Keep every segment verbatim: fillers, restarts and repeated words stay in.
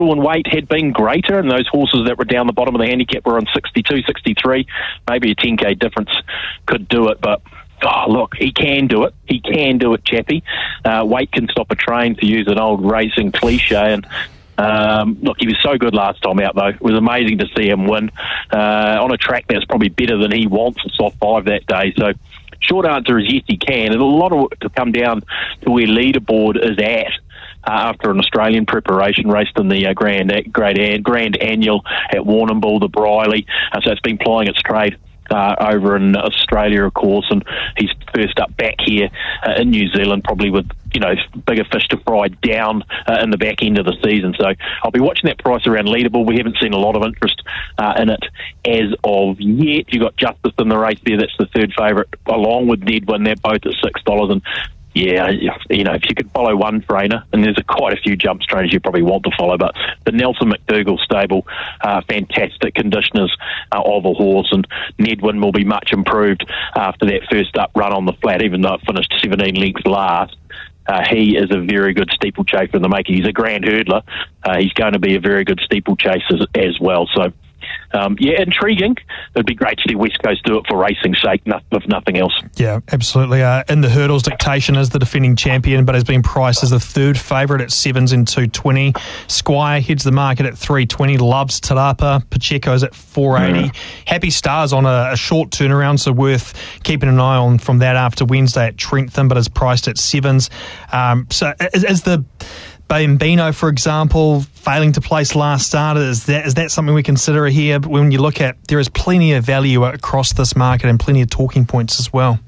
and weight had been greater, and those horses that were down the bottom of the handicap were on sixty-two, sixty-three. Maybe a ten K difference could do it, but oh, look, he can do it. He can do it, Chappie. Uh, weight can stop a train, to use an old racing cliche, and Um, look, he was so good last time out, though. It was amazing to see him win uh, on a track that's probably better than he wants, a soft five that day. So, short answer is yes, he can. And a lot of it to come down to where leaderboard is at uh, after an Australian preparation raced in the uh, Grand, Grand Grand Annual at Warrnambool, the Briley. Uh, so it's been plying its trade Uh, over in Australia, of course, and he's first up back here uh, in New Zealand, probably with, you know, bigger fish to fry down uh, in the back end of the season. So I'll be watching that price around leaderboard. We haven't seen a lot of interest uh, in it as of yet. You've got Justice in the race there. That's the third favourite, along with Nedwin. They're both at six dollars, and yeah, you know, if you could follow one trainer, and there's a, quite a few jumps trainers you probably want to follow, but the Nelson McDougall stable, uh, fantastic conditioners uh, of a horse, and Nedwin will be much improved after that first up run on the flat, even though it finished seventeen lengths last. Uh, he is a very good steeplechaser in the making. He's a grand hurdler. Uh, he's going to be a very good steeplechaser as, as well, so Um, yeah, intriguing. It'd be great to see West Coast do it for racing's sake, no, if nothing else. Yeah, absolutely. Uh, in the hurdles, Dictation is the defending champion, but has been priced as the third favourite at sevens in two twenty. Squire heads the market at three twenty. Loves Tarapa. Pacheco's at four eighty. Mm. Happy Stars on a, a short turnaround, so worth keeping an eye on from that after Wednesday at Trentham, but is priced at sevens. Um, so is, is the Bambino, for example, failing to place last start, is that is that something we consider here? But when you look at, there is plenty of value across this market and plenty of talking points as well.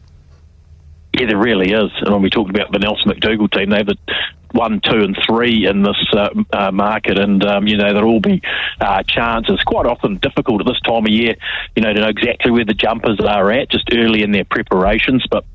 Yeah, there really is. And when we talked about the Nelson McDougall team, they have the one, two, and three in this uh, uh, market, and um, you know, there'll all be uh, chances. Quite often difficult at this time of year, you know, to know exactly where the jumpers are at just early in their preparations, but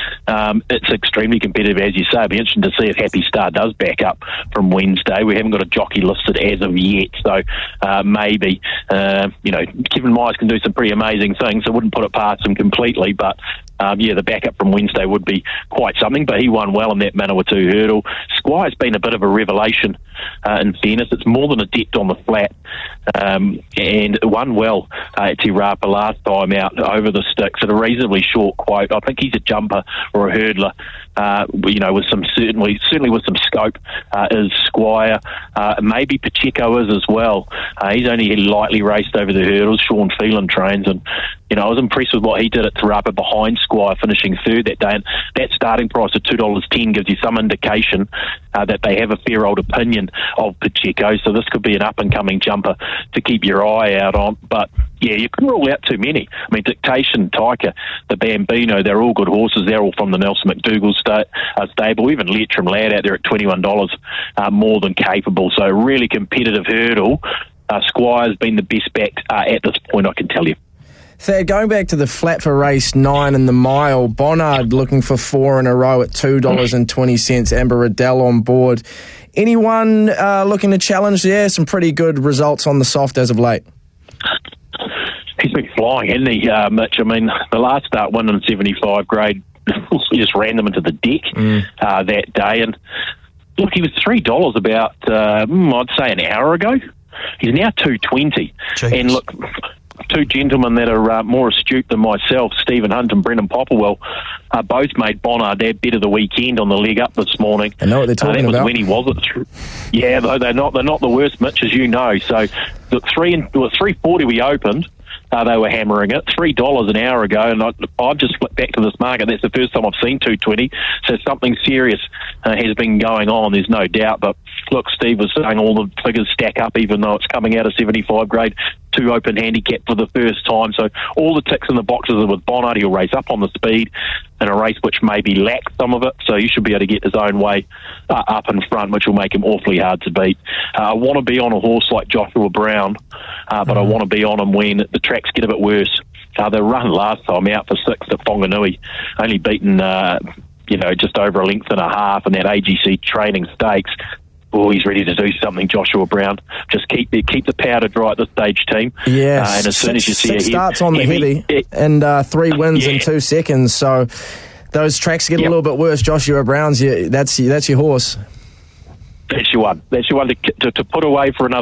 Um, it's extremely competitive, as you say. It'll be interesting to see if Happy Star does back up from Wednesday. We haven't got a jockey listed as of yet, so uh, maybe, uh, you know, Kevin Myers can do some pretty amazing things. I wouldn't put it past him completely, but Um, yeah, the backup from Wednesday would be quite something, but he won well in that Manawatu hurdle. Squire's been a bit of a revelation, uh, in fairness. It's more than adept on the flat, um, and won well uh, at Te Rapa last time out over the sticks at a reasonably short quote. I think he's a jumper or a hurdler, uh, you know, with some certainly certainly with some scope, uh, is Squire. Uh, maybe Pacheco is as well. Uh, he's only lightly raced over the hurdles. Sean Phelan trains, and you know, I was impressed with what he did at Te Rapa behind Squire, finishing third that day. And that starting price of two dollars ten gives you some indication uh, that they have a fair old opinion of Pacheco. So this could be an up-and-coming jumper to keep your eye out on. But, yeah, you couldn't rule out too many. I mean, Dictation, Tyker, the Bambino, they're all good horses. They're all from the Nelson McDougall sta- uh, stable. Even Leitrim Lad out there at twenty-one dollars, uh, more than capable. So a really competitive hurdle. Uh, Squire's been the best back uh, at this point, I can tell you. Thad, going back to the flat for race nine in the mile, Bonnard looking for four in a row at two dollars twenty. Amber Riddell on board. Anyone uh, looking to challenge there? Some pretty good results on the soft as of late. He's been flying, hasn't he, uh, Mitch? I mean, the last start, one in seventy-five grade, he just ran them into the deck mm. uh, that day. And look, he was three dollars about, uh, I'd say, an hour ago. He's now two twenty. Jeez. And look, two gentlemen that are uh, more astute than myself, Stephen Hunt and Brendan Popplewell, uh, both made Bonnard their bet of the weekend on the leg up this morning. I know what they're talking uh, that was about. when he was at th- yeah, though they're not they're not the worst, Mitch, as you know. So look, three and well, three forty we opened. Uh, they were hammering it three dollars an hour ago, and I, I've just flipped back to this market. That's the first time I've seen two twenty. So something serious uh, has been going on. There's no doubt. But look, Steve was saying all the figures stack up, even though it's coming out of seventy-five grade, two open handicap for the first time. So all the ticks in the boxes are with Bonnard. He'll race up on the speed in a race which maybe lacks some of it. So you should be able to get his own way uh, up in front, which will make him awfully hard to beat. Uh, I want to be on a horse like Joshua Brown, uh, but mm-hmm. I want to be on him when the tracks get a bit worse. Uh, they run last time out for six at Whanganui, only beaten, uh, you know, just over a length and a half in that A G C training stakes. Oh, he's ready to do something, Joshua Brown. Just keep the, keep the powder dry at this stage, team. Yeah, uh, and as soon as you see six a starts on the heavy, heavy, it, and uh, three wins yeah. in two seconds. So those tracks get yep. a little bit worse. Joshua Brown's your, that's that's your horse. That's your one. That's your one to, to, to put away for another